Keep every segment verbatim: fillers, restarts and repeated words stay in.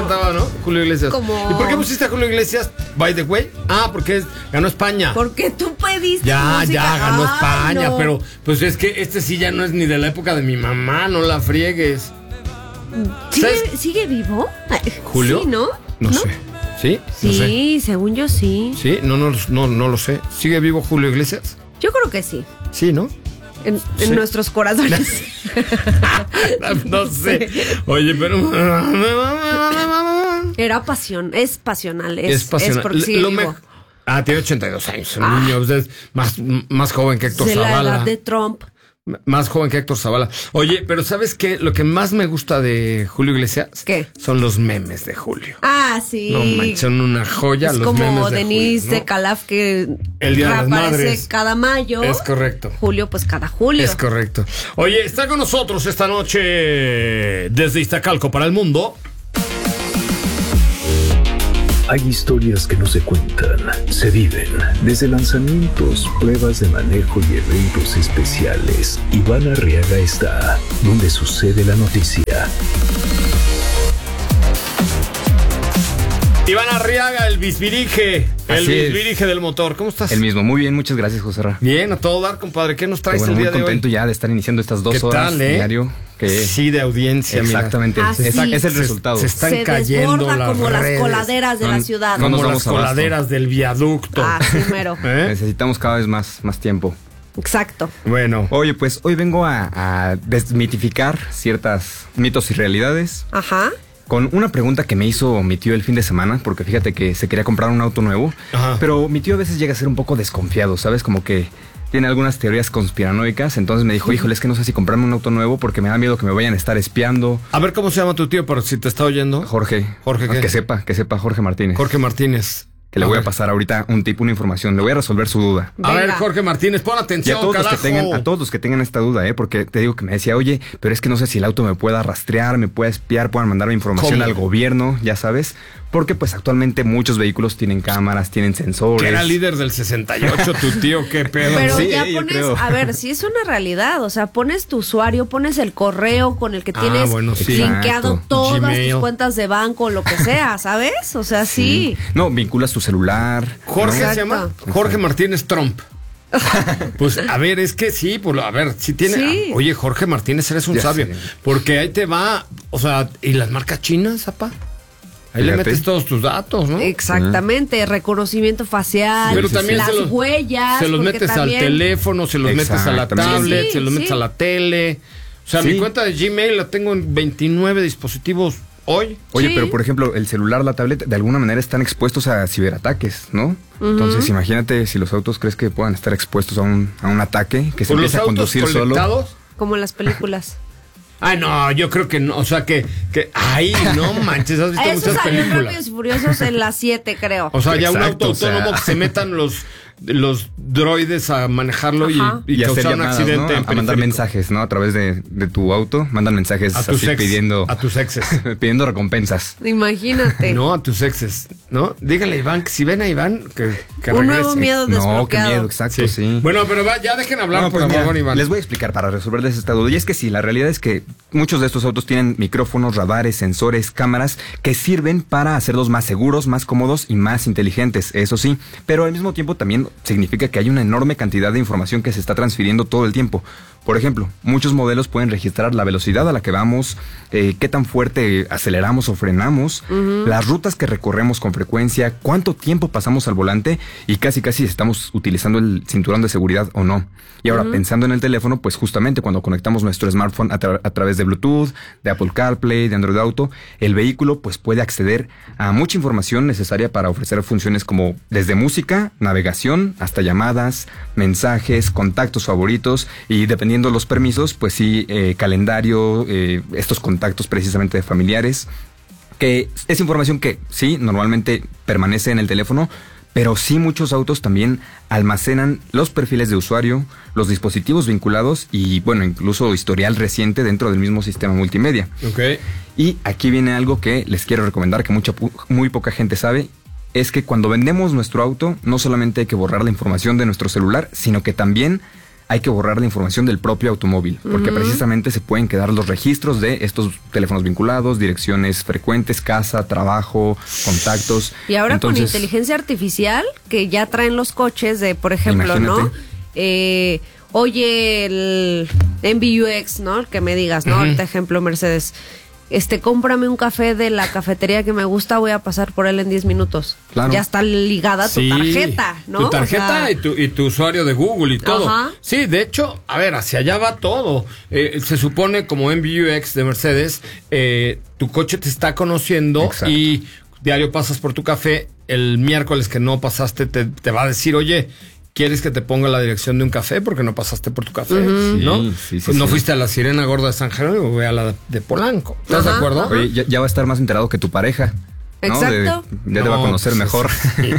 cantaba, ¿no? Julio Iglesias. Como... ¿Y por qué pusiste a Julio Iglesias, by the way? Ah, porque es, ganó España. Porque tú pediste Ya, música. ya, ganó Ay, España, no. pero pues es que este sí ya no es ni de la época de mi mamá, no la friegues. ¿Sigue, ¿Sigue vivo? ¿Julio? Sí, ¿no? No, ¿No? sé. ¿Sí? Sí, No sé. según yo sí. Sí, no, no, no, no lo sé. ¿Sigue vivo Julio Iglesias? Yo creo que sí. Sí, ¿no? En, en Sí. nuestros corazones. No sé. Oye, pero... Era pasión, es pasional. Es, Es pasional. es porque sigue Lo vivo. me- Ah, tiene ochenta y dos años, un Ah. niño, es más, más joven que Héctor De la Zavala. edad de Trump. Más joven que Héctor Zavala. Oye, pero ¿sabes qué? Lo que más me gusta de Julio Iglesias ¿Qué? son los memes de Julio. Ah, sí. No manches, son una joya es los como memes de Denise Julio, de ¿no? Calaf que El Día de las reaparece Madres. cada mayo. Es correcto. Julio, pues cada julio. Es correcto. Oye, está con nosotros esta noche desde Iztacalco para el mundo. Hay historias que no se cuentan, se viven. Desde lanzamientos, pruebas de manejo y eventos especiales. Iván Arriaga está donde sucede la noticia. Iván Arriaga, el bisbirige. El Así es. bisbirige del motor. ¿Cómo estás? El mismo, muy bien, muchas gracias, José Ra. Bien, a todo dar, compadre. ¿Qué nos traes Bueno, el muy día de contento hoy? ya de estar iniciando estas dos ¿Qué horas tal, eh? diario. Que Sí, de audiencia. mira. exactamente, Ah, es, sí. es el Se- resultado. Se, están Se cayendo desborda las como las redes. coladeras de No, la ciudad. no Como nos las damos abasto. coladeras del viaducto. Ah, primero. ¿Eh? Necesitamos cada vez más, más tiempo. Exacto. Bueno. Oye, pues hoy vengo a, a desmitificar ciertas mitos y realidades Ajá. con una pregunta que me hizo mi tío el fin de semana, porque fíjate que se quería comprar un auto nuevo, Ajá. pero mi tío a veces llega a ser un poco desconfiado, ¿sabes? Como que tiene algunas teorías conspiranoicas, entonces me dijo, híjole, es que no sé si comprarme un auto nuevo porque me da miedo que me vayan a estar espiando. A ver cómo se llama tu tío, por si te está oyendo. Jorge. Jorge, ¿qué? Que sepa, que sepa Jorge Martínez. Jorge Martínez. Que le voy a ver. pasar ahorita un tip, una información. Le voy a resolver su duda. A ver, Venga. Jorge Martínez, pon Y atención, a todos, los que carajo. tengan, a todos los que tengan esta duda, ¿eh? Porque te digo que me decía, oye, pero es que no sé si el auto me pueda rastrear, me pueda espiar, puedan mandarme información ¿Cómo? al gobierno, ya sabes. Porque pues actualmente muchos vehículos tienen cámaras, tienen sensores. Que era líder del sesenta y ocho, tu tío, qué pedo. Pero Sí, ya eh, yo pones, creo. a ver, si es una realidad, o sea, pones tu usuario, pones el correo con el que Ah, tienes bueno, sí. linkeado Exacto. todas Gmail. tus cuentas de banco, lo que sea, ¿sabes? O sea, sí. No, vinculas tu celular. Jorge ¿no? se llama Exacto. Jorge Martínez Trump. Pues a ver, es que sí, pues, a ver, si tiene. Sí. Oye, Jorge Martínez, eres un Ya sabio. sé. Porque ahí te va, o sea, ¿y las marcas chinas, apa? Ahí le Fíjate. metes todos tus datos, ¿no? Exactamente, reconocimiento facial, Pero también las se los, huellas. se los porque metes también- al teléfono, se los metes a la Exactamente. tablet, Sí, se los sí. metes a la tele. O sea, Sí. mi cuenta de Gmail la tengo en veintinueve dispositivos hoy. Oye, Sí. pero por ejemplo, el celular, la tablet, de alguna manera están expuestos a ciberataques, ¿no? Entonces, imagínate si los autos crees que puedan estar expuestos a un, a un ataque, que se Por los empiece a autos conducir solo. conectados. Como en las películas. Ay, no, yo creo que no. O sea, que, que ay, no manches, has visto Eso muchas salió en películas. Rápidos y Furiosos en las siete, creo. O sea, ya un Exacto, auto o sea. autónomo que se metan los, los droides a manejarlo y, Ajá. y Y hacer causar un llamadas, accidente. ¿no? en A mandar periférico. mensajes, ¿no? A través de, de tu auto, mandan mensajes A tus así ex, pidiendo, a tus exes. pidiendo recompensas. Imagínate. No, a tus exes, ¿no? Dígale a Iván que si ven a Iván, que, que Un regrese. nuevo miedo No, qué desbloqueado. miedo, exacto, sí. Bueno, pero va, ya dejen hablar, No, por pues favor, mira, Iván. les voy a explicar para resolverles esta duda. Y es que sí, la realidad es que muchos de estos autos tienen micrófonos, radares, sensores, cámaras que sirven para hacerlos más seguros, más cómodos y más inteligentes, eso sí. Pero al mismo tiempo también significa que hay una enorme cantidad de información que se está transfiriendo todo el tiempo. Por ejemplo, muchos modelos pueden registrar la velocidad a la que vamos, eh, qué tan fuerte aceleramos o frenamos, las rutas que recorremos con frecuencia, cuánto tiempo pasamos al volante y casi casi si estamos utilizando el cinturón de seguridad o no. Y ahora, pensando en el teléfono, pues justamente cuando conectamos nuestro smartphone a, tra- a través de Bluetooth, de Apple CarPlay, de Android Auto, el vehículo pues puede acceder a mucha información necesaria para ofrecer funciones como desde música, navegación, hasta llamadas, mensajes, contactos favoritos y dependiendo de los permisos, pues sí, eh, calendario, eh, estos contactos precisamente de familiares, que es información que sí, normalmente permanece en el teléfono, pero sí muchos autos también almacenan los perfiles de usuario, los dispositivos vinculados y, bueno, incluso historial reciente dentro del mismo sistema multimedia. Ok. Y aquí viene algo que les quiero recomendar, que mucha, pu- muy poca gente sabe, es que cuando vendemos nuestro auto, no solamente hay que borrar la información de nuestro celular, sino que también hay que borrar la información del propio automóvil, porque uh-huh. precisamente se pueden quedar los registros de estos teléfonos vinculados, direcciones frecuentes, casa, trabajo, contactos. Y ahora Entonces, con inteligencia artificial, que ya traen los coches de, por ejemplo, imagínate. ¿no? Eh, oye, el M B U X, ¿no? Que me digas, ¿no? Uh-huh. Ahorita ejemplo, Mercedes. Este, cómprame un café de la cafetería que me gusta, voy a pasar por él en diez minutos. Claro. Ya está ligada tu sí, tarjeta, ¿no? Tu tarjeta o sea, y, tu, y tu usuario de Google y todo. Ajá. Sí, de hecho, a ver, hacia allá va todo. Eh, se supone, como M B U X de Mercedes, eh, tu coche te está conociendo. Exacto. Y diario pasas por tu café, el miércoles que no pasaste te, te va a decir, oye, ¿quieres que te ponga la dirección de un café? Porque no pasaste por tu café, uh-huh. ¿no? Sí, sí, pues sí, no sí. fuiste a la Sirena Gorda de San Jerónimo, ve a la de Polanco. ¿Estás ajá, de acuerdo? Ajá. Oye, ya, ya va a estar más enterado que tu pareja, ¿no? Exacto. De, ya no, te va a conocer pues mejor. Sí.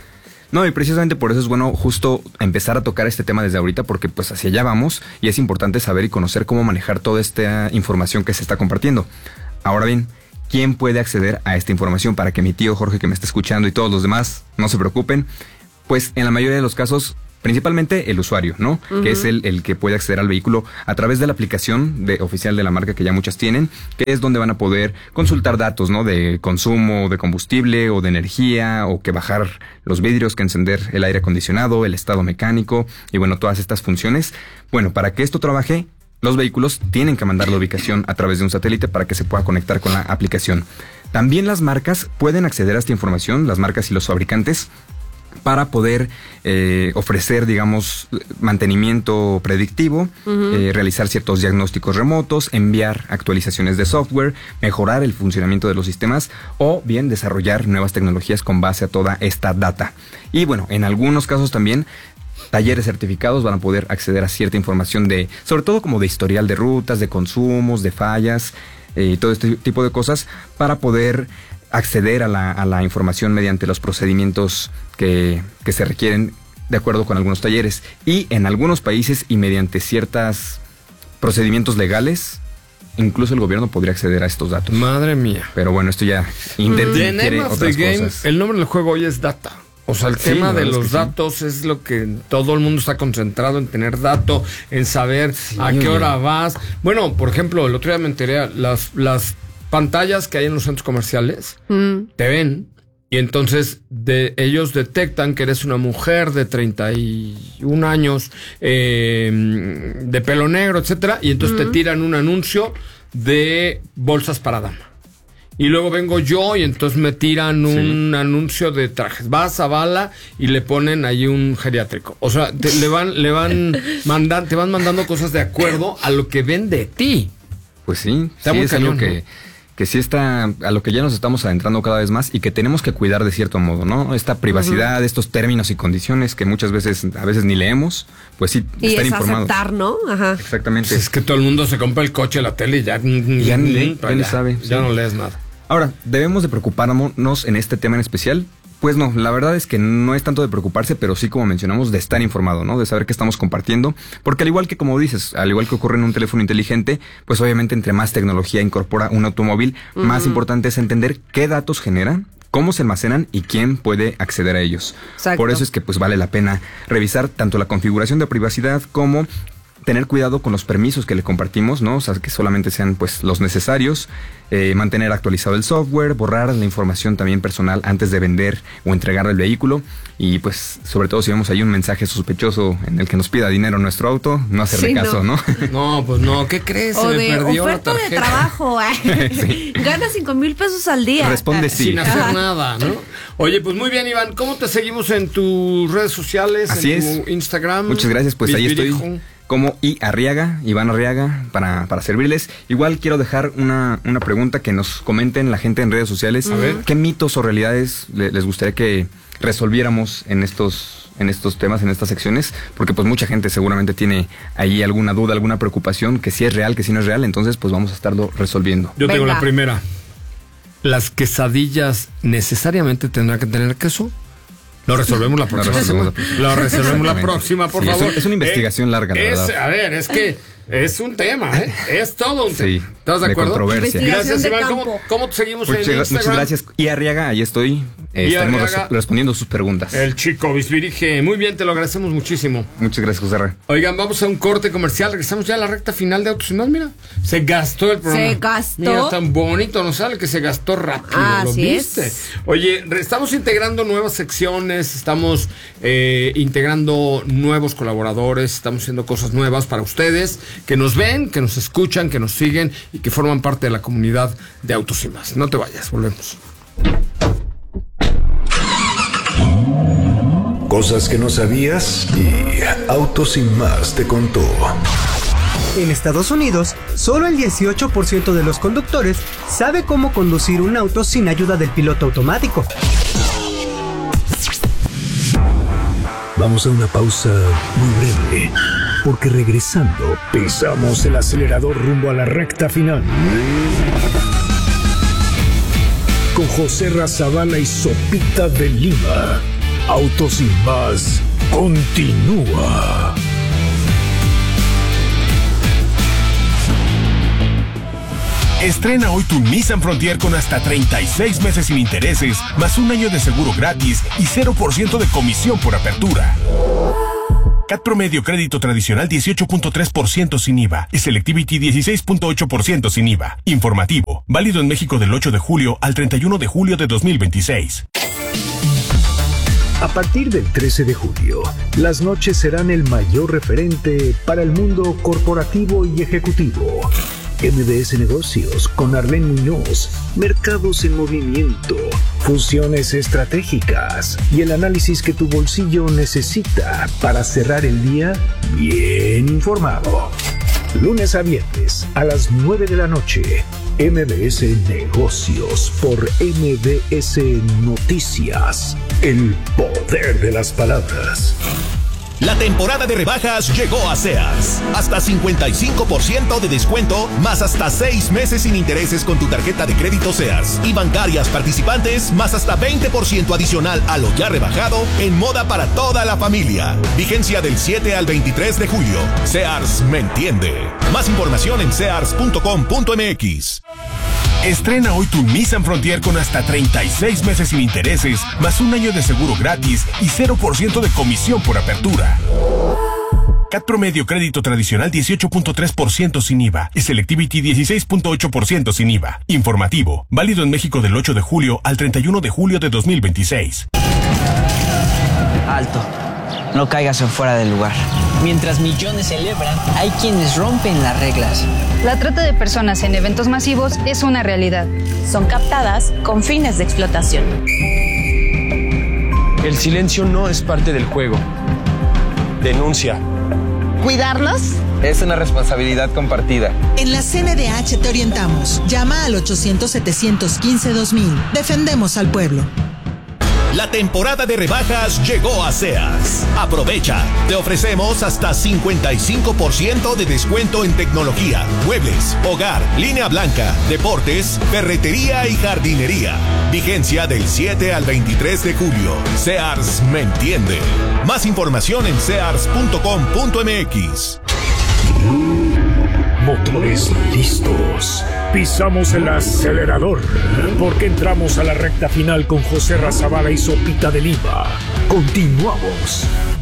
No, y precisamente por eso es bueno justo empezar a tocar este tema desde ahorita, porque pues hacia allá vamos y es importante saber y conocer cómo manejar toda esta información que se está compartiendo. Ahora bien, ¿quién puede acceder a esta información? Para que mi tío Jorge, que me está escuchando, y todos los demás no se preocupen. Pues en la mayoría de los casos, principalmente el usuario, ¿no? Uh-huh. Que es el, el que puede acceder al vehículo a través de la aplicación de, oficial de la marca, que ya muchas tienen, que es donde van a poder consultar datos, ¿no? De consumo de combustible o de energía, o que bajar los vidrios, que encender el aire acondicionado, el estado mecánico, y bueno, todas estas funciones. Bueno, para que esto trabaje, los vehículos tienen que mandar la ubicación a través de un satélite para que se pueda conectar con la aplicación. También las marcas pueden acceder a esta información, las marcas y los fabricantes, para poder eh, ofrecer, digamos, mantenimiento predictivo, uh-huh. eh, realizar ciertos diagnósticos remotos, enviar actualizaciones de software, mejorar el funcionamiento de los sistemas o bien desarrollar nuevas tecnologías con base a toda esta data. Y bueno, en algunos casos también talleres certificados van a poder acceder a cierta información de, sobre todo como de historial de rutas, de consumos, de fallas, eh, todo este tipo de cosas, para poder acceder a la, a la información mediante los procedimientos que, que se requieren de acuerdo con algunos talleres. Y en algunos países y mediante ciertos procedimientos legales, incluso el gobierno podría acceder a estos datos. Madre mía. Pero bueno, esto ya interfiere mm. otras game, cosas. El nombre del juego hoy es data. O sea, el sí, tema de los datos sí. es lo que todo el mundo está concentrado en tener datos, en saber sí, a qué hora bien. vas. Bueno, por ejemplo, el otro día me enteré, las, las pantallas que hay en los centros comerciales mm. te ven y entonces de, ellos detectan que eres una mujer de treinta y un años, eh, de pelo negro, etcétera, y entonces mm. te tiran un anuncio de bolsas para dama. Y luego vengo yo y entonces me tiran un sí. anuncio de trajes. Vas a Bala y le ponen ahí un geriátrico. O sea, te, le van, le van mandan, te van mandando cosas de acuerdo a lo que ven de ti. Pues sí, está sí muy es cañón, algo que, ¿no? que sí está a lo que ya nos estamos adentrando cada vez más y que tenemos que cuidar de cierto modo, ¿no? Esta privacidad, uh-huh. estos términos y condiciones que muchas veces, a veces ni leemos, pues sí, y estar es informados. Aceptar, ¿no? Ajá. Exactamente. Pues es que todo el mundo se compra el coche, la tele y ya, ya ni lee, ya ni sabe. Ya sí. no lees nada. Ahora, ¿debemos de preocuparnos en este tema en especial? Pues no, la verdad es que no es tanto de preocuparse, pero sí, como mencionamos, de estar informado, ¿no? De saber qué estamos compartiendo, porque al igual que, como dices, al igual que ocurre en un teléfono inteligente, pues obviamente entre más tecnología incorpora un automóvil, uh-huh. más importante es entender qué datos genera, cómo se almacenan y quién puede acceder a ellos. Exacto. Por eso es que pues vale la pena revisar tanto la configuración de privacidad como tener cuidado con los permisos que le compartimos, ¿no? O sea, que solamente sean pues los necesarios, eh, mantener actualizado el software, borrar la información también personal antes de vender o entregar el vehículo y pues sobre todo si vemos ahí un mensaje sospechoso en el que nos pida dinero nuestro auto, no hacerle sí, caso, ¿no? ¿no? No, pues no, ¿qué crees? O Se de me perdió oferta la de trabajo, ¿eh? sí. Gana cinco mil pesos al día. Responde sí. Sin hacer nada, ¿no? Oye, pues muy bien, Iván, ¿cómo te seguimos en tus redes sociales? Así en es. Tu Instagram. Muchas gracias, pues ahí estoy. Como I Arriaga, Iván Arriaga, para, para servirles. Igual quiero dejar una, una pregunta que nos comenten la gente en redes sociales. A ver. ¿Qué mitos o realidades le, les gustaría que resolviéramos en estos, en estos temas, en estas secciones? Porque pues mucha gente seguramente tiene ahí alguna duda, alguna preocupación, que si es real, que si no es real. Entonces pues vamos a estarlo resolviendo. Yo tengo Venga. la primera. ¿Las quesadillas necesariamente tendrán que tener queso? Lo resolvemos la próxima. Lo resolvemos, Lo resolvemos la próxima, por sí, favor. Es, un, es una investigación eh, larga, la es, verdad. A ver, es que Es un tema, ¿eh? Es todo un sí, tema. ¿Estás de, de acuerdo? Controversia. Gracias, Iván. ¿Cómo, ¿Cómo te seguimos muchas, en Instagram? Muchas gracias. Y Arriaga, ahí estoy. Eh, estaremos Arriaga, respondiendo sus preguntas. El chico Bisbirige. Muy bien, te lo agradecemos muchísimo. Muchas gracias, José R. Oigan, vamos a un corte comercial. Regresamos ya a la recta final de Autos y Más. Mira, se gastó el programa. Se gastó. Mira, tan bonito nos sale que se gastó rápido. Ah, ¿lo así viste? Es. Oye, estamos integrando nuevas secciones, estamos eh, integrando nuevos colaboradores, estamos haciendo cosas nuevas para ustedes que nos ven, que nos escuchan, que nos siguen y que forman parte de la comunidad de Autos y Más. No te vayas, volvemos. Cosas que no sabías y Autos y Más te contó. En Estados Unidos, solo el dieciocho por ciento de los conductores sabe cómo conducir un auto sin ayuda del piloto automático. Vamos a una pausa muy breve, porque regresando pisamos el acelerador rumbo a la recta final. Con José Razabala y Sopita de Lima. Autos y Más continúa. Estrena hoy tu Nissan Frontier con hasta treinta y seis meses sin intereses, más un año de seguro gratis y cero por ciento de comisión por apertura. C A T promedio crédito tradicional dieciocho punto tres por ciento sin I V A y Selectivity dieciséis punto ocho por ciento sin I V A. Informativo, válido en México del ocho de julio al treinta y uno de julio de dos mil veintiséis. A partir del trece de julio, las noches serán el mayor referente para el mundo corporativo y ejecutivo. M B S Negocios con Arlene Muñoz, mercados en movimiento, fusiones estratégicas y el análisis que tu bolsillo necesita para cerrar el día bien informado. Lunes a viernes a las nueve de la noche, M B S Negocios por M B S Noticias. El poder de las palabras. La temporada de rebajas llegó a Sears. Hasta cincuenta y cinco por ciento de descuento, más hasta seis meses sin intereses con tu tarjeta de crédito Sears. Y bancarias participantes, más hasta veinte por ciento adicional a lo ya rebajado en moda para toda la familia. Vigencia del siete al veintitrés de julio. Sears me entiende. Más información en sears punto com punto m x. Estrena hoy tu Nissan Frontier con hasta treinta y seis meses sin intereses, más un año de seguro gratis y cero por ciento de comisión por apertura. C A T promedio crédito tradicional dieciocho punto tres por ciento sin I V A y Selectivity dieciséis punto ocho por ciento sin I V A. Informativo, válido en México del ocho de julio al treinta y uno de julio de dos mil veintiséis. Alto, no caigas en fuera del lugar. Mientras millones celebran, hay quienes rompen las reglas. La trata de personas en eventos masivos es una realidad. Son captadas con fines de explotación. El silencio no es parte del juego. Denuncia. ¿Cuidarlos? Es una responsabilidad compartida. En la C N D H te orientamos. Llama al ochocientos, setecientos quince, dos mil. Defendemos al pueblo. La temporada de rebajas llegó a Sears. Aprovecha. Te ofrecemos hasta cincuenta y cinco por ciento de descuento en tecnología, muebles, hogar, línea blanca, deportes, ferretería y jardinería. Vigencia del siete al veintitrés de julio. Sears me entiende. Más información en sears punto com punto m x. Motores listos. Pisamos el acelerador porque entramos a la recta final con José Razabala y Sopita de Lima. Continuamos.